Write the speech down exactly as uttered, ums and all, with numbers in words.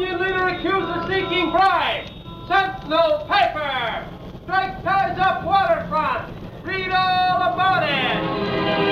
Union leader accused of seeking bribe. Sentinel Piper! Strike ties up